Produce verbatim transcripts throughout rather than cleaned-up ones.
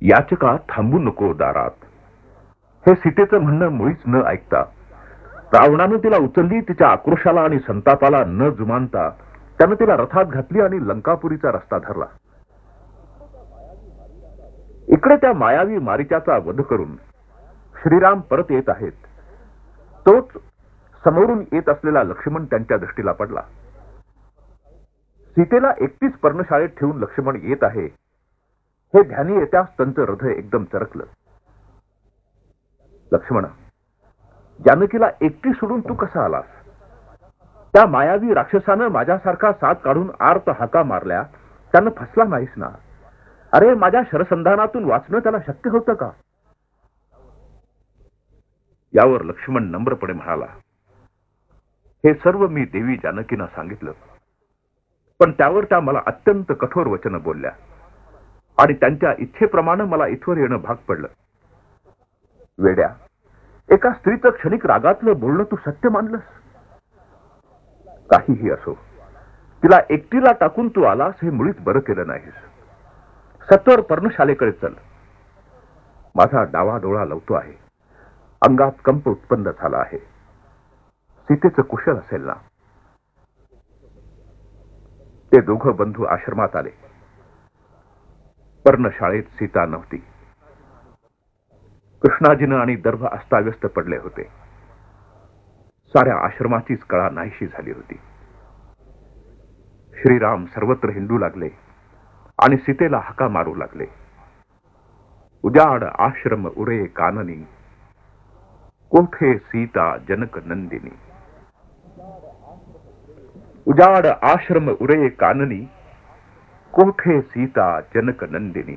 याचका थांबू नको दारात, हे सीतेचं म्हणणं मुळीच न ऐकता रावणानं तिला उचलली. तिच्या आक्रोशाला आणि संतापाला न जुमानता त्यानं तिला रथात घातली आणि लंकापुरीचा रस्ता धरला. इकडे त्या मायावी मारीचाचा वध करून श्रीराम परत येत आहेत. तोच समोरून येत असलेला लक्ष्मण त्यांच्या दृष्टीला पडला. सीतेला एकटीच पर्णशाळेत ठेवून लक्ष्मण येत आहे हे ध्यानी येत्याच त्यांचं हृदय एकदम चरकलं. लक्ष्मणा, जानकीला एकटी सोडून तू कसा आलास? त्या मायावी राक्षसानं माझ्यासारखा साथ काढून आर्त हाका मारल्या, त्यानं फसला नाहीस ना? अरे, माझ्या शरसंधानातून वाचणं त्याला शक्य होतं का? यावर लक्ष्मण नम्रपणे म्हणाला, हे सर्व मी देवी जानकीना सांगितलं, पण त्यावर त्या मला अत्यंत कठोर वचन बोलल्या आणि त्यांच्या इच्छेप्रमाणे मला इथवर येणं भाग पडलं. वेड्या, एका स्त्रीचं क्षणिक रागातलं बोलणं तू सत्य मानलंस? काहीही असो, तिला एकटीला टाकून तू आलास हे मुळीच बरं केलं नाहीस. सत्वर पर्णशालेकडे चल. माझा डावा डोळा लवतो आहे, अंगात कंप उत्पन्न झाला आहे. सीतेचं कुशल असेल ना? ते दोघं बंधू आश्रमात आले. पर्णशाळेत सीता नव्हती. कृष्णाजीनं आणि दर्भ अस्ताव्यस्त पडले होते. साऱ्या आश्रमाचीच कळा नाहीशी झाली होती. श्रीराम सर्वत्र हिंडू लागले आणि सीतेला हाका मारू लागले. उजाड आश्रम उरे काननी, कोठे सीता जनक नंदिनी. उजाड आश्रम उरे काननी, कोठे सीता जनक नंदिनी.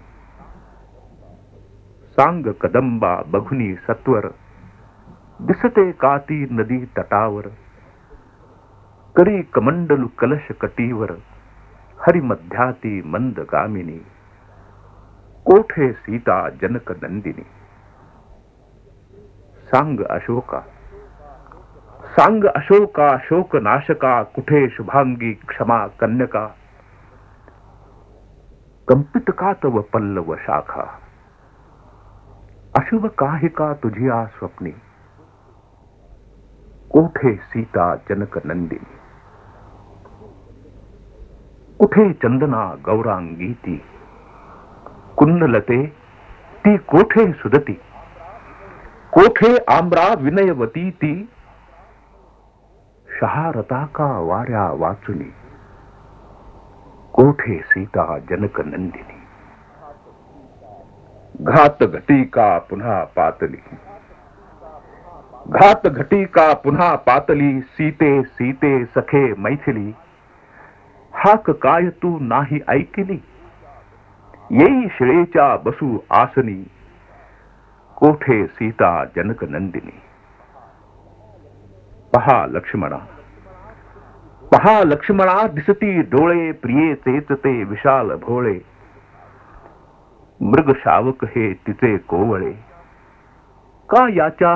सांग कदंबा बघुनी सत्वर, दिसते काती नदी तटावर. करी कमंडलु कलश कटीवर, हरि मध्याती मंद गामिनी. कोठे सीता जनक नंदिनी. सांग अशोका, सांग अशोका शोक नाशका, कुठे शुभांगी क्षमा कन्यका. कंपित का तव पल्लव शाखा, अशुभ काहि का तुझिया स्वप्नी. कोठे सीता जनक नंदिनी. कुठे चंदना गौरांगी ती, कुन्नलते ती कोठे सुदती. कोठे आम्रा विनयवती ती, शहारता का वाऱ्या वाचुनी. कोठे सीता जनक नंदिनी. घात घटी का पुन्हा पातली, घात घटी का पुन्हा पातली. सीते सीते सखे मैथिली, हाक काय तू नाही ऐकिली. येई शिळेच्या बसू आसनी, कोठे सीता जनक नंदिनी. पहा लक्ष्मणा, पहा लक्ष्मणा, दिसती डोळे प्रियेचेच ते विशाल भोळे. मृग शावक हे तिचे कोवळे, का याच्या